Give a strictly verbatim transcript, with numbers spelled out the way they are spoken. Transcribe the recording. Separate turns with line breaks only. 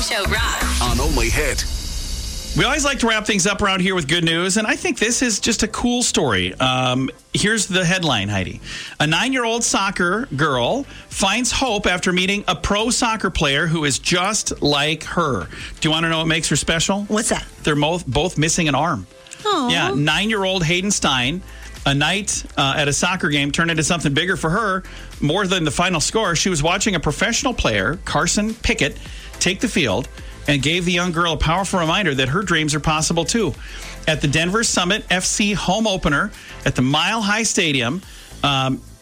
Show rocks.
On Only Hit.
We always like to wrap things up around here with good news, and I think this is just a cool story. Um, here's the headline, Heidi. A nine-year-old soccer girl finds hope after meeting a pro soccer player who is just like her. Do you want to know what makes her special?
What's that?
They're both, both missing an arm.
Aww.
Yeah, nine-year-old Hayden Stein. A night uh, at a soccer game turned into something bigger for her, more than the final score. She was watching a professional player, Carson Pickett, take the field and gave the young girl a powerful reminder that her dreams are possible too. At the Denver Summit F C home opener at the Mile High Stadium, um,